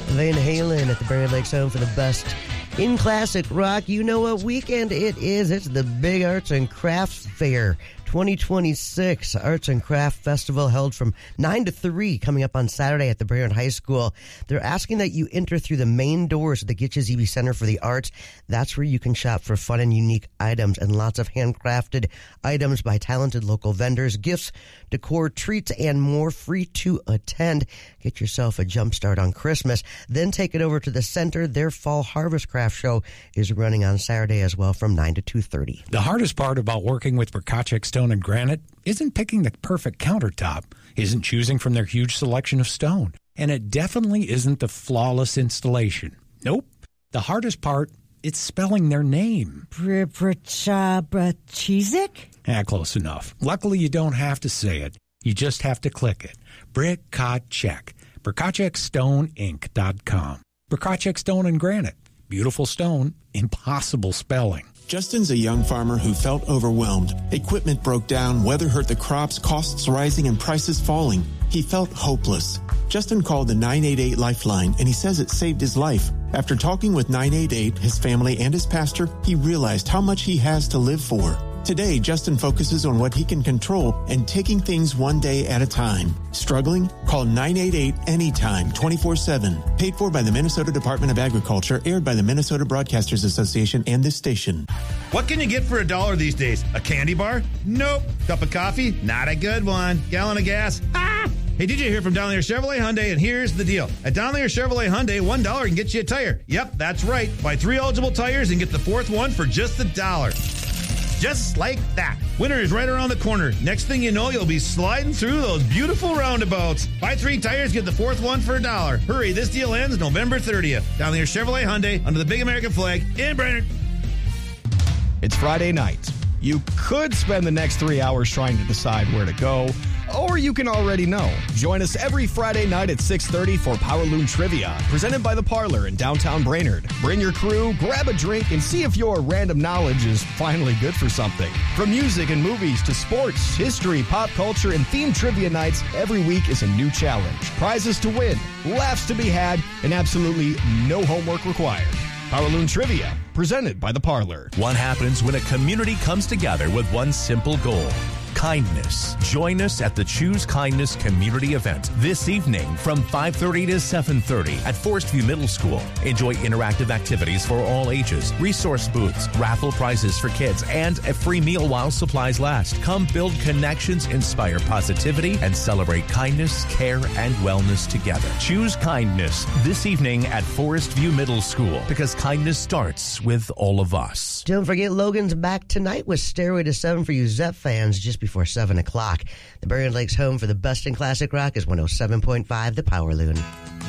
Van Halen at the Berry Lakes home for the best in classic rock. You know what weekend it is. It's the Big Arts and Crafts Fair 2026 Arts and Craft Festival held from 9 to 3 coming up on Saturday at the Brayard High School. They're asking that you enter through the main doors at the Gitches EV Center for the Arts. That's where you can shop for fun and unique items and lots of handcrafted items by talented local vendors, gifts, decor, treats, and more, free to attend. Get yourself a jump start on Christmas. Then take it over to the center. Their Fall Harvest Craft Show is running on Saturday as well from 9 to 2:30. The hardest part about working with Brkacek Stone and Granite isn't picking the perfect countertop, isn't choosing from their huge selection of stone, and it definitely isn't the flawless installation. Nope. The hardest part, it's spelling their name. Brkacek? Close enough. Luckily, you don't have to say it. You just have to click it. Brkacek. BrkacekStoneInc.com. Brkacek Stone and Granite. Beautiful stone, impossible spelling. Justin's a young farmer who felt overwhelmed. Equipment broke down, weather hurt the crops, costs rising, and prices falling. He felt hopeless. Justin called the 988 Lifeline, and he says it saved his life. After talking with 988, his family, and his pastor, he realized how much he has to live for. Today, Justin focuses on what he can control and taking things one day at a time. Struggling? Call 988 anytime, 24/7. Paid for by the Minnesota Department of Agriculture, aired by the Minnesota Broadcasters Association and this station. What can you get for $1 these days? A candy bar? Nope. Cup of coffee? Not a good one. Gallon of gas? Ah! Hey, DJ here from Don Lear Chevrolet Hyundai, and here's the deal. At Don Lear Chevrolet Hyundai, $1 can get you a tire. Yep, that's right. Buy 3 eligible tires and get the 4th one for just $1. Just like that. Winter is right around the corner. Next thing you know, you'll be sliding through those beautiful roundabouts. Buy 3 tires, get the 4th one for $1. Hurry, this deal ends November 30th. Down there, Chevrolet Hyundai, under the big American flag in Brainerd. It's Friday night. You could spend the next 3 hours trying to decide where to go, or you can already know. Join us every Friday night at 6:30 for Power Loom Trivia, presented by The Parlor in downtown Brainerd. Bring your crew, grab a drink, and see if your random knowledge is finally good for something. From music and movies to sports, history, pop culture, and themed trivia nights, every week is a new challenge. Prizes to win, laughs to be had, and absolutely no homework required. Power Loom Trivia, presented by The Parlor. What happens when a community comes together with one simple goal? Kindness. Join us at the Choose Kindness community event this evening from 5:30 to 7:30 at Forest View Middle School. Enjoy interactive activities for all ages, resource booths, raffle prizes for kids, and a free meal while supplies last. Come build connections, inspire positivity, and celebrate kindness, care, and wellness together. Choose Kindness this evening at Forest View Middle School, because kindness starts with all of us. Don't forget, Logan's back tonight with Stairway to 7 for you Zep fans just before 7 o'clock. The Berrien Lakes home for the best in classic rock is 107.5 The Power Loon.